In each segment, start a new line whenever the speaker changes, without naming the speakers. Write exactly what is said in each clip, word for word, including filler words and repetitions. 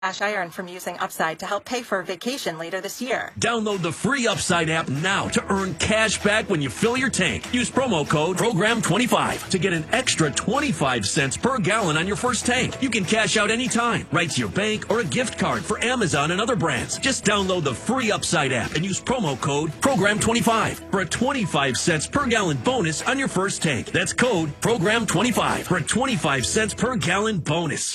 Cash I earned from using Upside to help pay for a vacation later this year.
Download the free Upside app now to earn cash back when you fill your tank. Use promo code program twenty-five to get an extra twenty-five cents per gallon on your first tank. You can cash out anytime, right to your bank or a gift card for Amazon and other brands. Just download the free Upside app and use promo code program twenty-five for a twenty-five cents per gallon bonus on your first tank. That's code program twenty-five for a twenty-five cents per gallon bonus.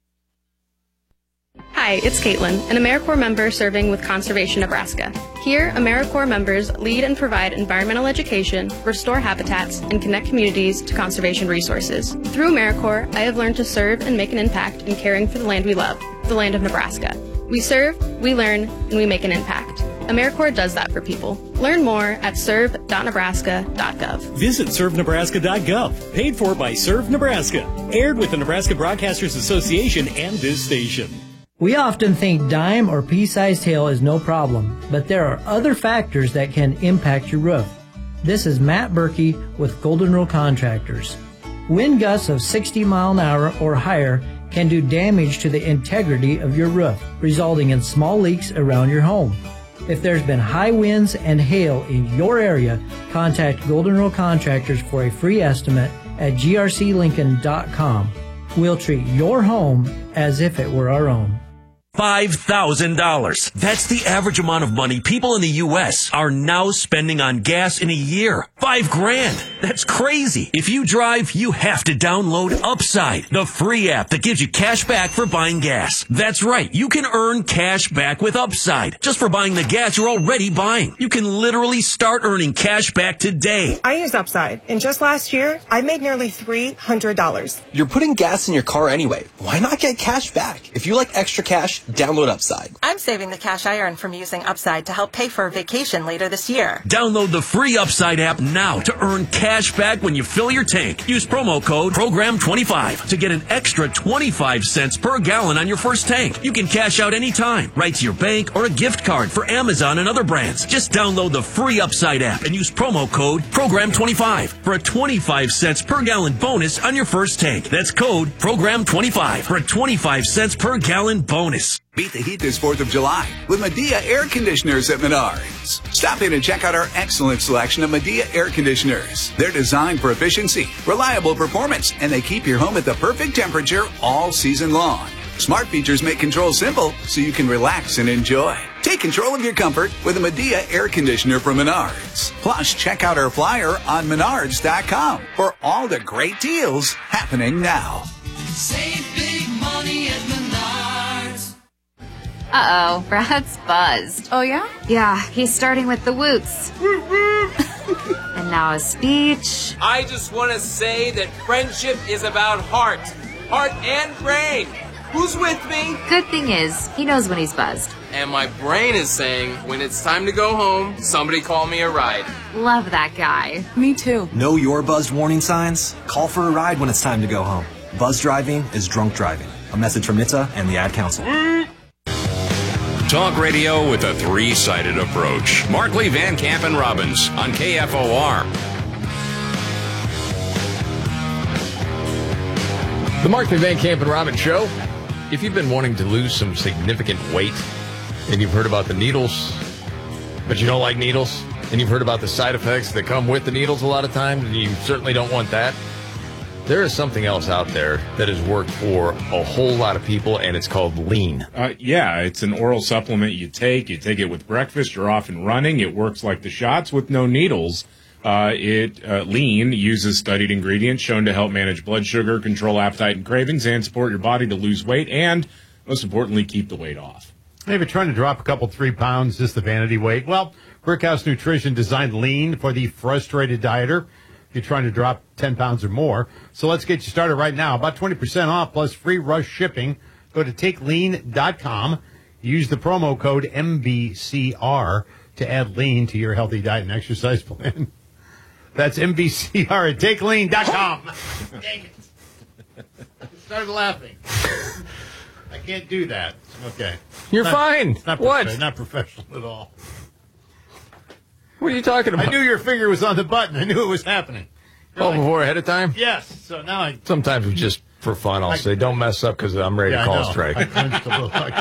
Hi, it's Caitlin, an AmeriCorps member serving with Conservation Nebraska. Here, AmeriCorps members lead and provide environmental education, restore habitats, and connect communities to conservation resources. Through AmeriCorps, I have learned to serve and make an impact in caring for the land we love, the land of Nebraska. We serve, we learn, and we make an impact. AmeriCorps does that for people. Learn more at serve dot nebraska dot gov.
Visit serve nebraska dot gov. Paid for by Serve Nebraska. Aired with the Nebraska Broadcasters Association and this station.
We often think dime or pea-sized hail is no problem, but there are other factors that can impact your roof. This is Matt Berkey with Golden Rule Contractors. Wind gusts of sixty mile an hour or higher can do damage to the integrity of your roof, resulting in small leaks around your home. If there's been high winds and hail in your area, contact Golden Rule Contractors for a free estimate at g r c lincoln dot com. We'll treat your home as if it were our own.
five thousand dollars. That's the average amount of money people in the U S are now spending on gas in a year. Five grand. That's crazy. If you drive, you have to download Upside, the free app that gives you cash back for buying gas. That's right. You can earn cash back with Upside just for buying the gas you're already buying. You can literally start earning cash back today.
I use Upside, and just last year, I made nearly three hundred dollars.
You're putting gas in your car anyway. Why not get cash back? If you like extra cash, download Upside.
I'm saving the cash I earned from using Upside to help pay for a vacation later this year.
Download the free Upside app now to earn cash back when you fill your tank. Use promo code program twenty-five to get an extra twenty-five cents per gallon on your first tank. You can cash out anytime, right to your bank or a gift card for Amazon and other brands. Just download the free Upside app and use promo code program twenty-five for a twenty-five cents per gallon bonus on your first tank. That's code program twenty-five for a twenty-five cents per gallon bonus.
Beat the heat this fourth of July with Medea Air Conditioners at Menards. Stop in and check out our excellent selection of Medea Air Conditioners. They're designed for efficiency, reliable performance, and they keep your home at the perfect temperature all season long. Smart features make control simple so you can relax and enjoy. Take control of your comfort with a Medea Air Conditioner from Menards. Plus, check out our flyer on menards dot com for all the great deals happening now.
Save big money at Menards.
Uh-oh, Brad's buzzed.
Oh, yeah?
Yeah, he's starting with the woots. And now a speech.
I just want to say that friendship is about heart. Heart and brain. Who's with me?
Good thing is, he knows when he's buzzed.
And my brain is saying, when it's time to go home, somebody call me a ride.
Love that guy.
Me too.
Know your buzzed warning signs? Call for a ride when it's time to go home. Buzz driving is drunk driving. A message from N H T S A and the Ad Council.
Talk radio with a three-sided approach. Markley, Van Camp, and Robbins on K F O R.
The Markley, Van Camp, and Robbins Show. If you've been wanting to lose some significant weight, and you've heard about the needles, but you don't like needles, and you've heard about the side effects that come with the needles a lot of times, and you certainly don't want that, there is something else out there that has worked for a whole lot of people, and it's called Lean.
Uh, yeah, it's an oral supplement you take. You take it with breakfast. You're off and running. It works like the shots with no needles. Uh, it uh, Lean uses studied ingredients shown to help manage blood sugar, control appetite and cravings, and support your body to lose weight, and most importantly, keep the weight off.
Maybe trying to drop a couple, three pounds, just the vanity weight. Well, Brickhouse Nutrition designed Lean for the frustrated dieter. You're trying to drop ten pounds or more. So let's get you started right now. About twenty percent off plus free rush shipping. Go to take lean dot com. Use the promo code M B C R to add Lean to your healthy diet and exercise plan. That's M B C R at take lean dot com. Dang it. I started laughing. I can't do that. Okay.
You're
not,
fine.
Not
what?
Prof- not professional at all.
What are you talking about?
I knew your finger was on the button. I knew it was happening. You're
oh,
like,
before ahead of time?
Yes. So now I...
Sometimes we just For fun, I'll say, don't mess up because I'm ready
Yeah,
to
I
call
know.
a strike.
I clenched a little.